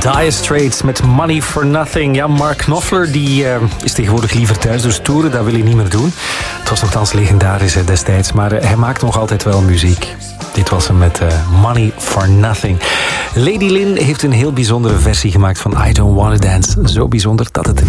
Dire Straits met Money for Nothing. Ja, Mark Knopfler die, is tegenwoordig liever thuis, dus toeren, dat wil hij niet meer doen. Het was nogthans legendarisch destijds, maar hij maakt nog altijd wel muziek. Dit was hem met Money for Nothing. Lady Lynn heeft een heel bijzondere versie gemaakt van I Don't Wanna Dance. Zo bijzonder dat het